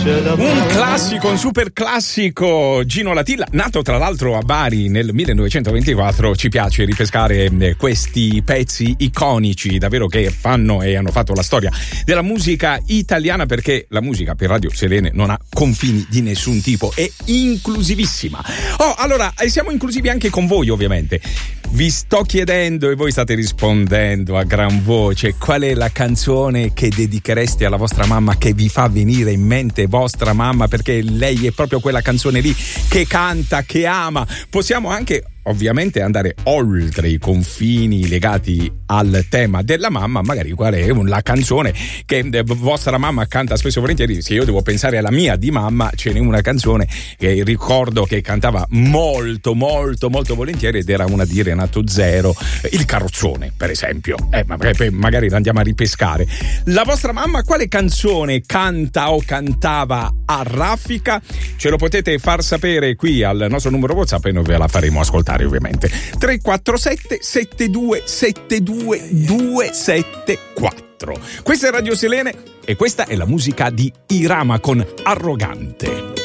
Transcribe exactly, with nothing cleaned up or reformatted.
Un classico, un super classico, Gino Latilla, nato tra l'altro a Bari nel millenovecentoventiquattro. Ci piace ripescare questi pezzi iconici davvero che fanno e hanno fatto la storia della musica italiana, perché la musica per Radio Selene non ha confini di nessun tipo, è inclusivissima. Oh, allora, siamo inclusivi anche con voi ovviamente. Vi sto chiedendo e voi state rispondendo a gran voce qual è la canzone che dedichereste alla vostra mamma, che vi fa venire in mente vostra mamma, perché lei è proprio quella canzone lì che canta, che ama. Possiamo anche ovviamente andare oltre i confini legati al tema della mamma, magari qual è la canzone che vostra mamma canta spesso e volentieri. Se io devo pensare alla mia di mamma, ce n'è una canzone che ricordo che cantava molto molto molto volentieri ed era una di Renato Zero, Il carrozzone per esempio. Eh, magari la andiamo a ripescare. La vostra mamma quale canzone canta o cantava a raffica? Ce lo potete far sapere qui al nostro numero WhatsApp e noi ve la faremo ascoltare ovviamente. Tre quattro sette sette due sette due due sette quattro. Questa è Radio Selene e questa è la musica di Irama con Arrogante.